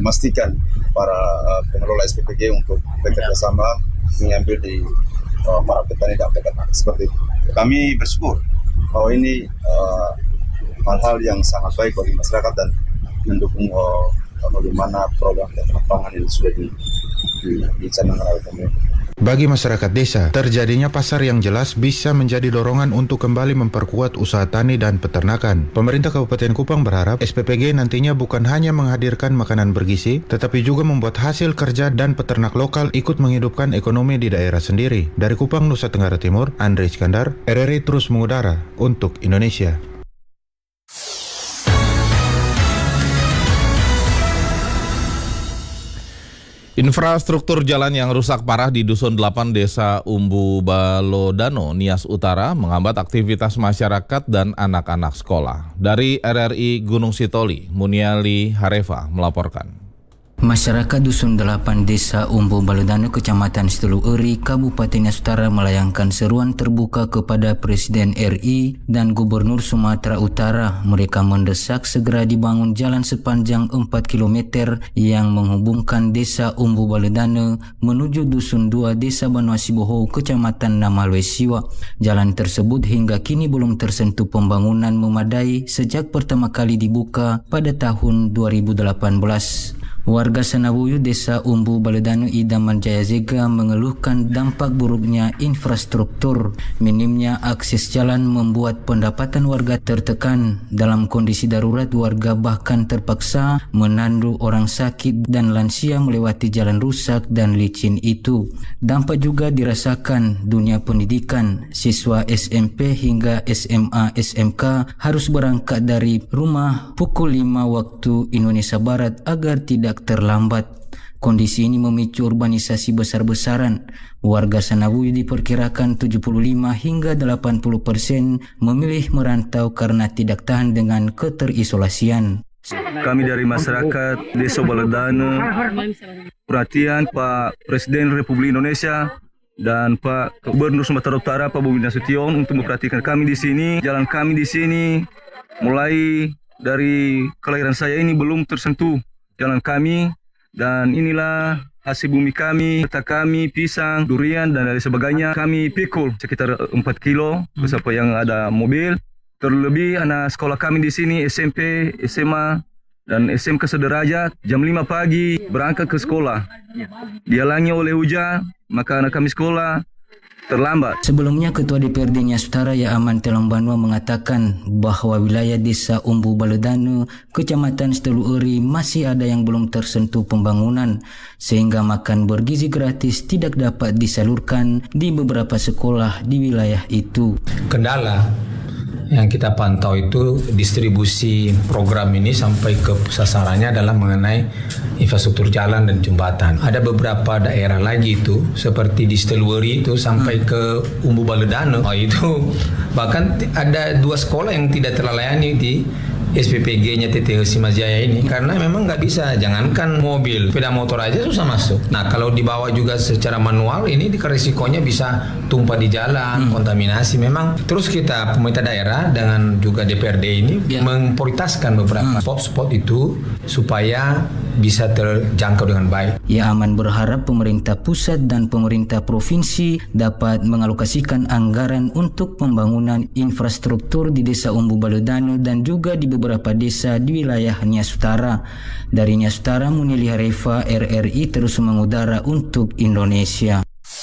memastikan para pengelola SPPG untuk bekerja sama mengambil di para petani dan peternak seperti itu. Kami bersyukur bahwa ini hal-hal yang sangat baik bagi masyarakat dan mendukung bagaimana program peternak pangan yang sudah dicanangkan oleh pemerintah. Bagi masyarakat desa, terjadinya pasar yang jelas bisa menjadi dorongan untuk kembali memperkuat usaha tani dan peternakan. Pemerintah Kabupaten Kupang berharap SPPG nantinya bukan hanya menghadirkan makanan bergizi, tetapi juga membuat hasil kerja dan peternak lokal ikut menghidupkan ekonomi di daerah sendiri. Dari Kupang, Nusa Tenggara Timur, Andre Iskandar, RRI terus mengudara untuk Indonesia. Infrastruktur jalan yang rusak parah di Dusun 8 Desa Umbu Balodano, Nias Utara menghambat aktivitas masyarakat dan anak-anak sekolah. Dari RRI Gunung Sitoli, Muniali Harefa melaporkan. Masyarakat Dusun 8 Desa Umbu Balodano, Kecamatan Setelu Eri, Kabupaten Nias Utara melayangkan seruan terbuka kepada Presiden RI dan Gubernur Sumatera Utara. Mereka mendesak segera dibangun jalan sepanjang 4 km yang menghubungkan Desa Umbu Balodano menuju Dusun 2 Desa Banuasiboho, Kecamatan Namalwesiwa. Jalan tersebut hingga kini belum tersentuh pembangunan memadai sejak pertama kali dibuka pada tahun 2018. Warga Sanabuyu Desa Umbu Balodano Idaman Jayazega mengeluhkan dampak buruknya infrastruktur. Minimnya akses jalan membuat pendapatan warga tertekan. Dalam kondisi darurat, warga bahkan terpaksa menandu orang sakit dan lansia melewati jalan rusak dan licin itu. Dampak juga dirasakan dunia pendidikan. Siswa SMP hingga SMA SMK harus berangkat dari rumah pukul 5 waktu Indonesia Barat agar tidak terlambat. Kondisi ini memicu urbanisasi besar-besaran. Warga Sanabuyu diperkirakan 75 hingga 80% memilih merantau karena tidak tahan dengan keterisolasian. Kami dari masyarakat Desa Balodano, perhatian Pak Presiden Republik Indonesia dan Pak Gubernur Sumatera Utara Pak Bobi Nasution untuk memperhatikan kami di sini. Jalan kami di sini mulai dari kelahiran saya ini belum tersentuh jalan kami, dan inilah hasil bumi kami, kata kami, pisang, durian dan lain sebagainya. Kami pikul sekitar 4 kilo bersama yang ada mobil. Terlebih anak sekolah kami di sini SMP, SMA dan SMK sederajat jam 5 pagi berangkat ke sekolah. Dihalangi oleh hujan, maka anak kami sekolah terlambat. Sebelumnya, Ketua DPRD Nias Utara Yaaman Telombanua mengatakan bahwa wilayah Desa Umbu Balodano, Kecamatan Setelu Eri masih ada yang belum tersentuh pembangunan, sehingga makan bergizi gratis tidak dapat disalurkan di beberapa sekolah di wilayah itu. Kendala yang kita pantau itu distribusi program ini sampai ke sasarannya adalah mengenai infrastruktur jalan dan jembatan. Ada beberapa daerah lagi itu seperti di Setelueri itu sampai ke Umbu Balodano. Itu bahkan ada 2 sekolah yang tidak terlayani di SPPG-nya TTH Simajaya ini karena memang nggak bisa, jangankan mobil, sepeda motor aja susah masuk. Nah kalau dibawa juga secara manual ini risikonya bisa tumpah di jalan, kontaminasi. Memang terus kita pemerintah daerah dengan juga DPRD ini memprioritaskan beberapa spot-spot itu supaya bisa terjangkau dengan baik. Yaaman berharap pemerintah pusat dan pemerintah provinsi dapat mengalokasikan anggaran untuk pembangunan infrastruktur di Desa Umbu Balodano dan juga di beberapa desa di wilayah Nias Utara. Dari Nias Utara, Muniali Harefa, RRI terus mengudara untuk Indonesia.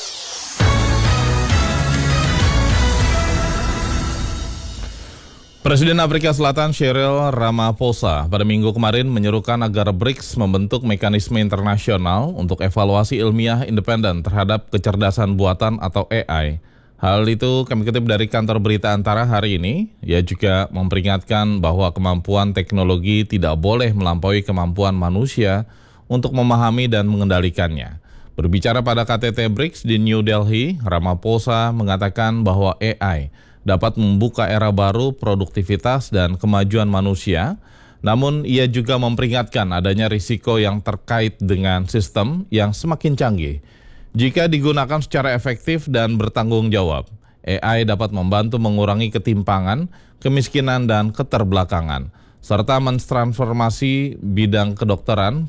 Presiden Afrika Selatan Cyril Ramaphosa pada Minggu kemarin menyerukan agar BRICS membentuk mekanisme internasional untuk evaluasi ilmiah independen terhadap kecerdasan buatan atau AI. Hal itu kami kutip dari kantor berita Antara hari ini. Ia juga memperingatkan bahwa kemampuan teknologi tidak boleh melampaui kemampuan manusia untuk memahami dan mengendalikannya. Berbicara pada KTT BRICS di New Delhi, Ramaphosa mengatakan bahwa AI dapat membuka era baru produktivitas dan kemajuan manusia, namun ia juga memperingatkan adanya risiko yang terkait dengan sistem yang semakin canggih. Jika digunakan secara efektif dan bertanggung jawab, AI dapat membantu mengurangi ketimpangan, kemiskinan, dan keterbelakangan, serta mentransformasi bidang kedokteran,